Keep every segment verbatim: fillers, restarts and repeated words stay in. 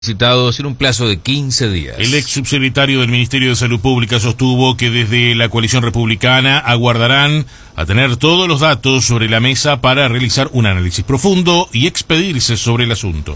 Citados en un plazo de quince días. El ex subsecretario del Ministerio de Salud Pública sostuvo que desde la coalición republicana aguardarán a tener todos los datos sobre la mesa para realizar un análisis profundo y expedirse sobre el asunto.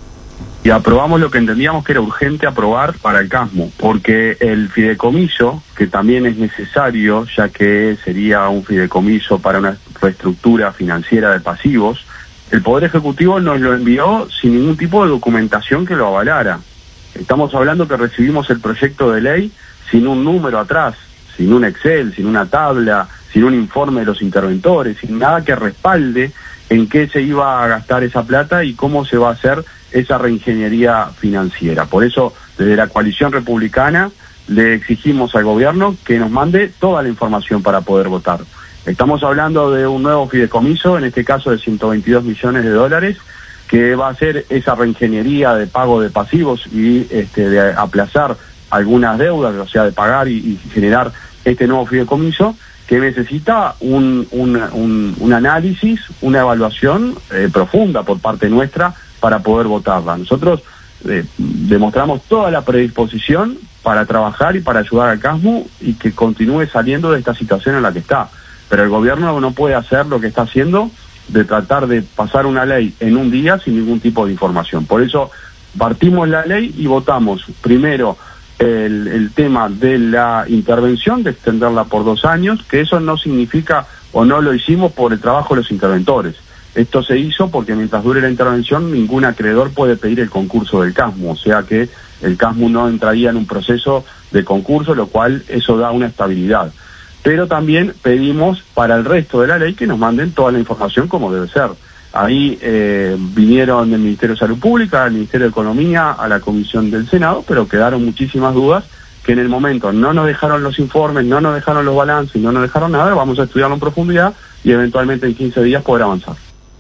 Y aprobamos lo que entendíamos que era urgente aprobar para el CASMU, porque el fideicomiso, que también es necesario, ya que sería un fideicomiso para una reestructura financiera de pasivos, el Poder Ejecutivo nos lo envió sin ningún tipo de documentación que lo avalara. Estamos hablando que recibimos el proyecto de ley sin un número atrás, sin un Excel, sin una tabla, sin un informe de los interventores, sin nada que respalde en qué se iba a gastar esa plata y cómo se va a hacer esa reingeniería financiera. Por eso, desde la coalición republicana, le exigimos al gobierno que nos mande toda la información para poder votar. Estamos hablando de un nuevo fideicomiso, en este caso de ciento veintidós millones de dólares, que va a hacer esa reingeniería de pago de pasivos y este, de aplazar algunas deudas, o sea, de pagar y, y generar este nuevo fideicomiso, que necesita un, un, un, un análisis, una evaluación eh, profunda por parte nuestra para poder votarla. Nosotros eh, demostramos toda la predisposición para trabajar y para ayudar al CASMU y que continúe saliendo de esta situación en la que está. Pero el gobierno no puede hacer lo que está haciendo, de tratar de pasar una ley en un día sin ningún tipo de información. Por eso partimos la ley y votamos primero el, el tema de la intervención, de extenderla por dos años, que eso no significa o no lo hicimos por el trabajo de los interventores. Esto se hizo porque mientras dure la intervención ningún acreedor puede pedir el concurso del CASMU, o sea que el CASMU no entraría en un proceso de concurso, lo cual eso da una estabilidad. Pero también pedimos para el resto de la ley que nos manden toda la información como debe ser. Ahí eh, vinieron del Ministerio de Salud Pública, del Ministerio de Economía, a la Comisión del Senado, pero quedaron muchísimas dudas que en el momento no nos dejaron los informes, no nos dejaron los balances, no nos dejaron nada. Vamos a estudiarlo en profundidad y eventualmente en quince días poder avanzar.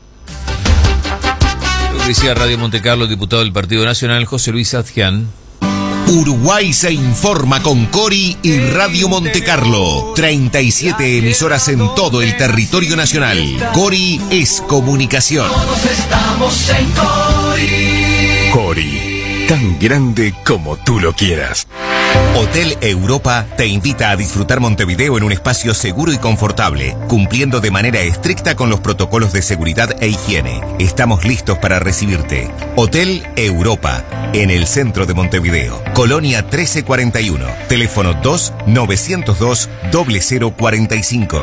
Decía Radio Montecarlo el diputado del Partido Nacional, José Luis Adjian. Uruguay se informa con Cori y Radio Montecarlo. treinta y siete emisoras en todo el territorio nacional. Cori es comunicación. Todos estamos en Cori. Cori, tan grande como tú lo quieras. Hotel Europa te invita a disfrutar Montevideo en un espacio seguro y confortable, cumpliendo de manera estricta con los protocolos de seguridad e higiene. Estamos listos para recibirte. Hotel Europa, en el centro de Montevideo. Colonia trece cuarenta y uno. Teléfono dos nueve cero dos cero cero cuarenta y cinco.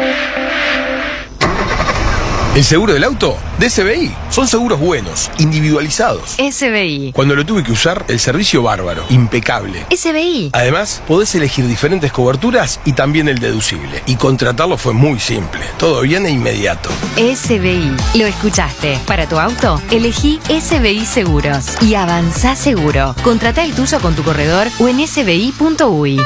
¿El seguro del auto? De S B I. Son seguros buenos, individualizados. S B I. Cuando lo tuve que usar, el servicio bárbaro, impecable. S B I. Además, podés elegir diferentes coberturas y también el deducible. Y contratarlo fue muy simple. Todo bien e inmediato. S B I. Lo escuchaste. Para tu auto, elegí S B I Seguros. Y avanzá seguro. Contratá el tuyo con tu corredor o en s b i punto u y.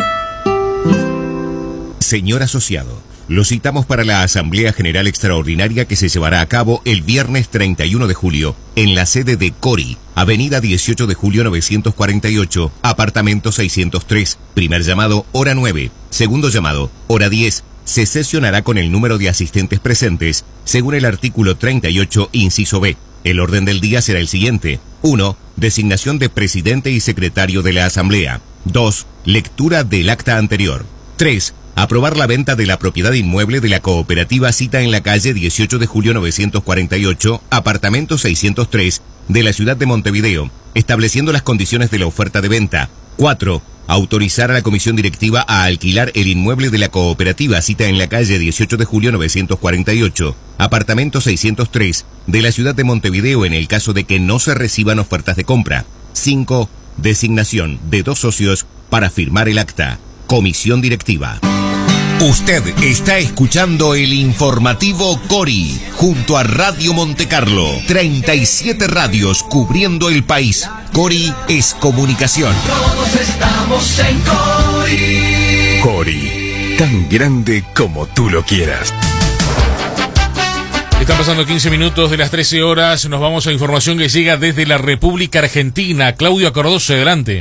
Señor asociado, lo citamos para la Asamblea General Extraordinaria que se llevará a cabo el viernes treinta y uno de julio en la sede de Cori, Avenida dieciocho de julio novecientos cuarenta y ocho, apartamento seiscientos tres. Primer llamado, hora nueve. Segundo llamado, hora diez. Se sesionará con el número de asistentes presentes, según el artículo treinta y ocho, inciso B. El orden del día será el siguiente. uno. Designación de presidente y secretario de la Asamblea. dos. Lectura del acta anterior. tres. Aprobar la venta de la propiedad inmueble de la cooperativa Cita en la calle dieciocho de julio novecientos cuarenta y ocho, apartamento seiscientos tres, de la ciudad de Montevideo, estableciendo las condiciones de la oferta de venta. cuatro. Autorizar a la comisión directiva a alquilar el inmueble de la cooperativa Cita en la calle dieciocho de julio novecientos cuarenta y ocho, apartamento seiscientos tres, de la ciudad de Montevideo en el caso de que no se reciban ofertas de compra. cinco. Designación de dos socios para firmar el acta. Comisión directiva. Usted está escuchando el informativo Cori, junto a Radio Montecarlo. treinta y siete radios cubriendo el país. Cori es comunicación. Todos estamos en Cori. Cori, tan grande como tú lo quieras. Están pasando quince minutos de las trece horas. Nos vamos a información que llega desde la República Argentina. Claudio Acordose, adelante.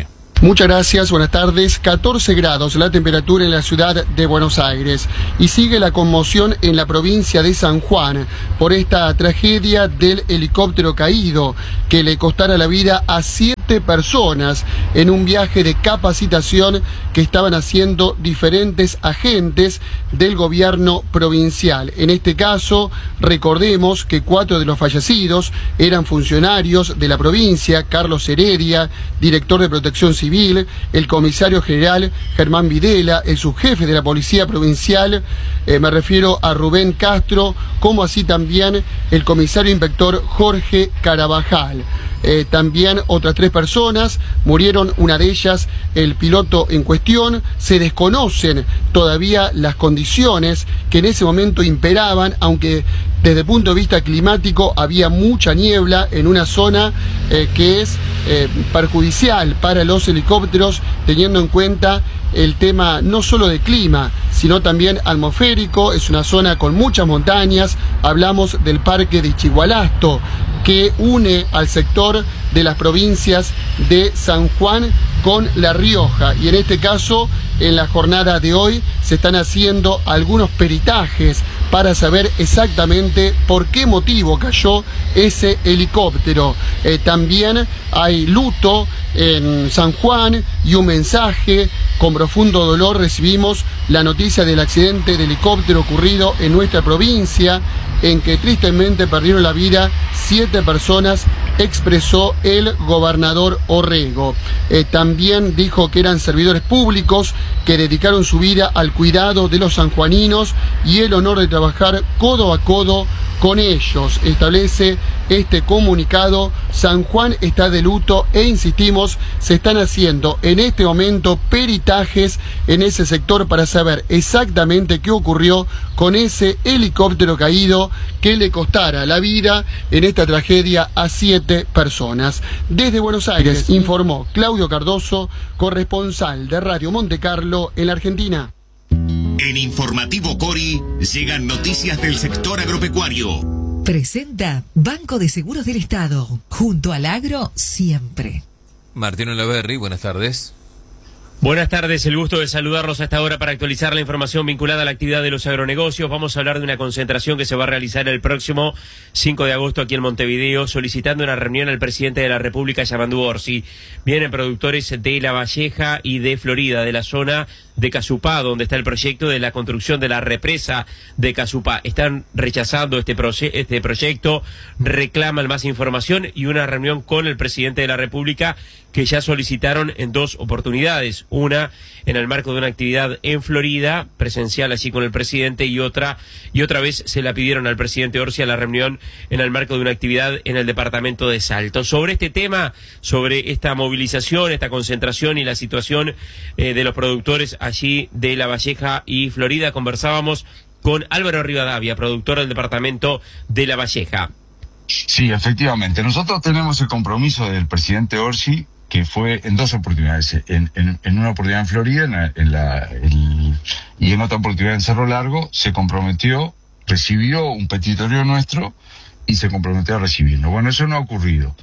Muchas gracias, buenas tardes. catorce grados la temperatura en la ciudad de Buenos Aires y sigue la conmoción en la provincia de San Juan por esta tragedia del helicóptero caído que le costara la vida a siete personas en un viaje de capacitación que estaban haciendo diferentes agentes del gobierno provincial. En este caso, recordemos que cuatro de los fallecidos eran funcionarios de la provincia: Carlos Heredia, director de Protección Civil, el comisario general Germán Videla, el subjefe de la Policía Provincial, eh, me refiero a Rubén Castro, como así también el comisario inspector Jorge Carabajal. Eh, también otras tres personas murieron, una de ellas el piloto en cuestión. Se desconocen todavía las condiciones que en ese momento imperaban, aunque desde el punto de vista climático había mucha niebla en una zona eh, que es eh, perjudicial para los helicópteros, teniendo en cuenta el tema no solo de clima, sino también atmosférico. Es una zona con muchas montañas. Hablamos del Parque de Ichigualasto, que une al sector de las provincias de San Juan con La Rioja. Y en este caso, en la jornada de hoy, se están haciendo algunos peritajes para saber exactamente por qué motivo cayó ese helicóptero. Eh, también hay luto en San Juan y un mensaje. Con profundo dolor recibimos la noticia del accidente de helicóptero ocurrido en nuestra provincia, en que tristemente perdieron la vida siete personas, expresó el gobernador Orrego. Eh, también dijo que eran servidores públicos que dedicaron su vida al cuidado de los sanjuaninos y el honor de trabajar codo a codo con ellos. Establece este comunicado. San Juan está de luto e insistimos, se están haciendo en este momento peritajes en ese sector para saber exactamente qué ocurrió con ese helicóptero caído que le costara la vida en esta tragedia a siete personas. Desde Buenos Aires informó Claudio Cardoso, corresponsal de Radio Monte Carlo en la Argentina. En Informativo Cori llegan noticias del sector agropecuario. Presenta Banco de Seguros del Estado. Junto al agro, siempre. Martín Olaverri, buenas tardes. Buenas tardes, el gusto de saludarlos a esta hora para actualizar la información vinculada a la actividad de los agronegocios. Vamos a hablar de una concentración que se va a realizar el próximo cinco de agosto aquí en Montevideo, solicitando una reunión al presidente de la República, Yamandú Orsi. Vienen productores de La Valleja y de Florida, de la zona de Casupá, donde está el proyecto de la construcción de la represa de Casupá. Están rechazando este, proye- este proyecto, reclaman más información y una reunión con el presidente de la República, que ya solicitaron en dos oportunidades, una en el marco de una actividad en Florida, presencial allí con el presidente, y otra y otra vez se la pidieron al presidente Orsi a la reunión en el marco de una actividad en el departamento de Salto. Sobre este tema, sobre esta movilización, esta concentración y la situación eh, de los productores allí de La Valleja y Florida, conversábamos con Álvaro Rivadavia, productor del departamento de La Valleja. Sí, efectivamente. Nosotros tenemos el compromiso del presidente Orsi, que fue en dos oportunidades, en, en, en una oportunidad en Florida en la, en la, el, y en otra oportunidad en Cerro Largo. Se comprometió, recibió un petitorio nuestro y se comprometió a recibirlo. Bueno, eso no ha ocurrido.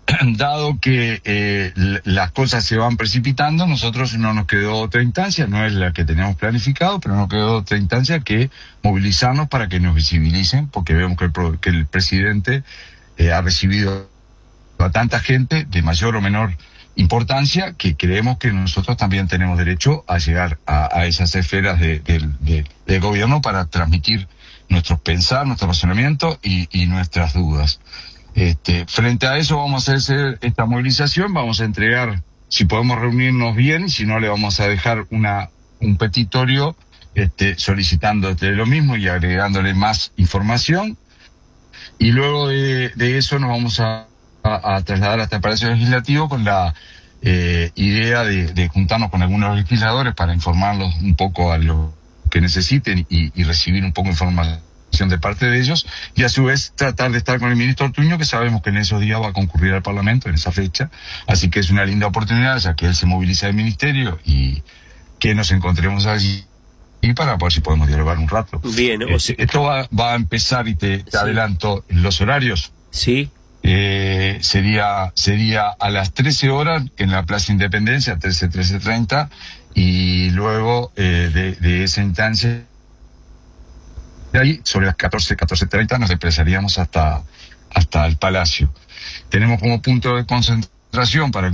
Dado que eh, las cosas se van precipitando, nosotros no nos quedó otra instancia, no es la que teníamos planificado, pero no quedó otra instancia que movilizarnos para que nos visibilicen, porque vemos que el, que el presidente eh, ha recibido a tanta gente de mayor o menor importancia, que creemos que nosotros también tenemos derecho a llegar a, a esas esferas de, de, de, del gobierno para transmitir nuestros pensar, nuestro razonamiento y, y nuestras dudas. Este, frente a eso vamos a hacer esta movilización, vamos a entregar, si podemos reunirnos bien, si no le vamos a dejar una un petitorio este, solicitando este, lo mismo y agregándole más información, y luego de, de eso nos vamos a A, a trasladar hasta el Palacio Legislativo con la eh, idea de, de juntarnos con algunos legisladores para informarlos un poco a lo que necesiten y, y recibir un poco de información de parte de ellos, y a su vez tratar de estar con el ministro Ortuño, que sabemos que en esos días va a concurrir al Parlamento en esa fecha, así que es una linda oportunidad, ya que él se moviliza del ministerio y que nos encontremos allí y para ver si podemos dialogar un rato. Bien, o sea... Esto va, va a empezar, y te, te sí. adelanto los horarios. Sí. eh, sería, sería a las trece horas en la Plaza Independencia, trece, trece treinta, y luego eh, de, de esa instancia, de ahí, sobre las catorce, catorce treinta, nos desplazaríamos hasta, hasta el Palacio. Tenemos como punto de concentración para